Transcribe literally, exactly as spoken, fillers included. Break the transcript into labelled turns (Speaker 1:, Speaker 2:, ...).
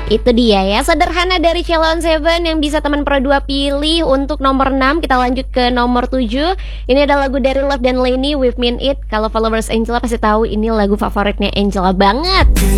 Speaker 1: Itu dia ya, sederhana dari Sheila on seven yang bisa teman Pro dua pilih untuk nomor enam. Kita lanjut ke nomor tujuh. Ini ada lagu dari Love dan Lenny, We've Mean It. Kalau followers Angela pasti tahu ini lagu favoritnya Angela banget.